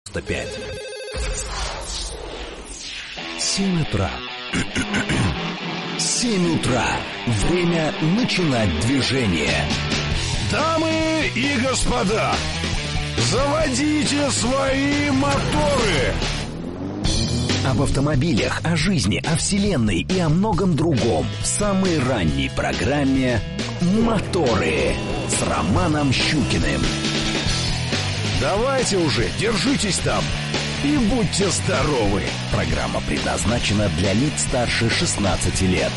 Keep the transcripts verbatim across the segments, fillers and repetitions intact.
сто пять. семь утра. семь утра. Время начинать движение. Дамы и господа, заводите свои моторы. Об автомобилях, о жизни, о вселенной и о многом другом в самой ранней программе «Моторы» с Романом Щукиным. Давайте уже, держитесь там и будьте здоровы. Программа предназначена для лиц старше шестнадцати лет.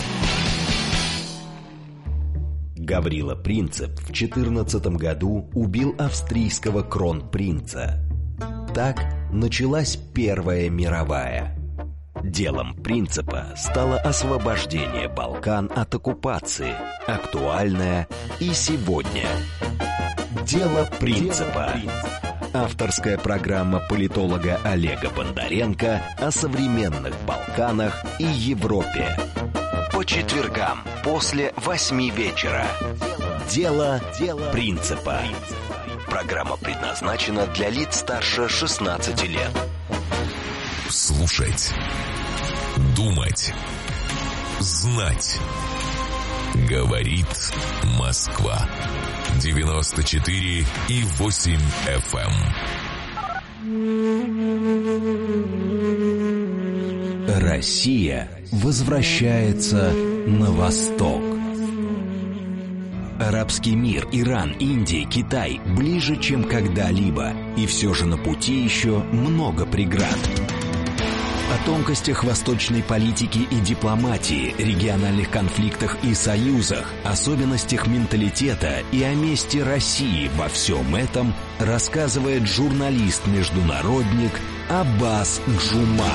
Гаврила Принцип в четырнадцатом году убил австрийского кронпринца. Так началась Первая мировая. Делом Принципа стало освобождение Балкан от оккупации, актуальное и сегодня. Дело Принципа. Авторская программа политолога Олега Бондаренко о современных Балканах и Европе. По четвергам после восьми вечера. Дело Принципа. Программа предназначена для лиц старше шестнадцати лет. Слушать, думать, знать. Говорит Москва. девяносто четыре и восемь эф эм. Россия возвращается на восток. Арабский мир, Иран, Индия, Китай ближе, чем когда-либо. И все же на пути еще много преград. О тонкостях восточной политики и дипломатии, региональных конфликтах и союзах, особенностях менталитета и о месте России во всем этом рассказывает журналист-международник Аббас Джума.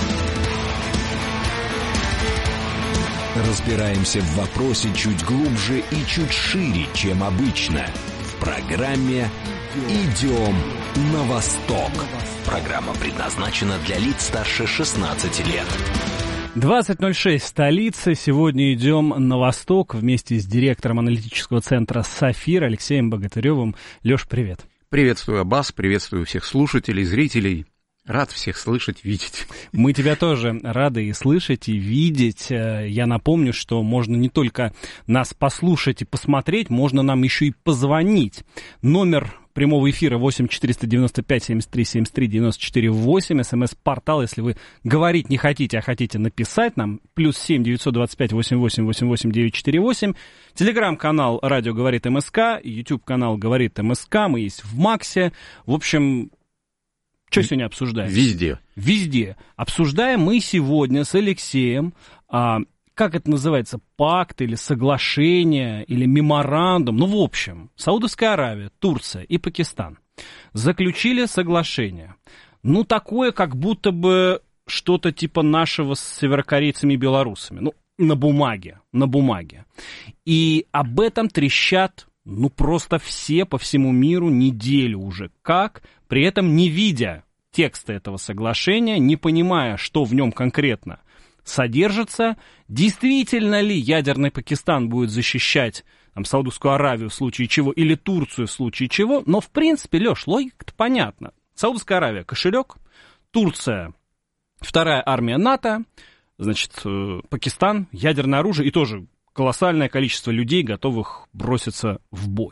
Разбираемся в вопросе чуть глубже и чуть шире, чем обычно. В программе «Идем на восток». Программа предназначена для лиц старше шестнадцати лет. двадцать ноль шесть, столица. Сегодня идем на восток вместе с директором аналитического центра «Сафир» Алексеем Богатыревым. Леш, привет. Приветствую, Аббас, приветствую всех слушателей, зрителей. Рад всех слышать, видеть. Мы тебя тоже рады и слышать, и видеть. Я напомню, что можно не только нас послушать и посмотреть, можно нам еще и позвонить. Номер прямого эфира восемь четыреста девяносто пять семьдесят три семьдесят три девяносто четыре восемь. СМС-портал, если вы говорить не хотите, а хотите написать нам, плюс семь девятьсот двадцать пять восемьдесят восемь восемьдесят восемь девятьсот четыре восемь. Телеграм-канал «Радио говорит МСК», YouTube-канал «Говорит МСК», мы есть в Максе. В общем... Что сегодня обсуждаем? Везде. Везде. Обсуждаем мы сегодня с Алексеем, а, как это называется, пакт или соглашение, или меморандум. Ну, в общем, Саудовская Аравия, Турция и Пакистан заключили соглашение. Ну, такое, как будто бы что-то типа нашего с северокорейцами и белорусами. Ну, на бумаге, на бумаге. И об этом трещат, ну, просто все по всему миру неделю уже. Как? При этом не видя текста этого соглашения, не понимая, что в нем конкретно содержится, действительно ли ядерный Пакистан будет защищать там, Саудовскую Аравию в случае чего, или Турцию в случае чего. Но, в принципе, Леш, логика-то понятна. Саудовская Аравия — кошелек, Турция — вторая армия НАТО, значит, Пакистан — ядерное оружие и тоже колоссальное количество людей, готовых броситься в бой.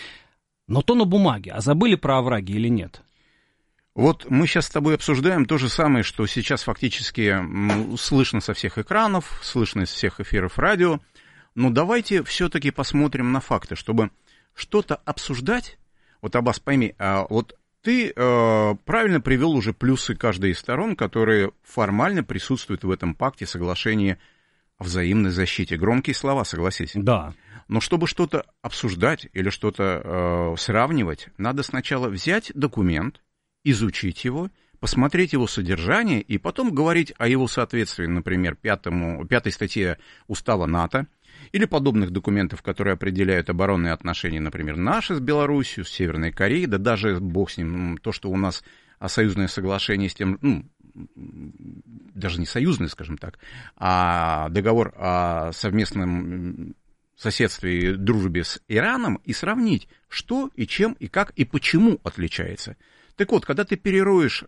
Но то на бумаге. А забыли про овраги или нет? Вот мы сейчас с тобой обсуждаем то же самое, что сейчас фактически слышно со всех экранов, слышно из всех эфиров радио. Но давайте все-таки посмотрим на факты, чтобы что-то обсуждать. Вот, Аббас, пойми, вот ты э, правильно привел уже плюсы каждой из сторон, которые формально присутствуют в этом пакте, соглашении о взаимной защите. Громкие слова, согласись. Да. Но чтобы что-то обсуждать или что-то э, сравнивать, надо сначала взять документ, изучить его, посмотреть его содержание и потом говорить о его соответствии, например, пятому, пятой статье Устава НАТО или подобных документов, которые определяют оборонные отношения, например, наши с Белоруссией, с Северной Кореей, да даже, бог с ним, то, что у нас союзное соглашение с тем, ну, даже не союзное, скажем так, а договор о совместном соседстве и дружбе с Ираном, и сравнить, что и чем, и как, и почему отличается. Так вот, когда ты перероешь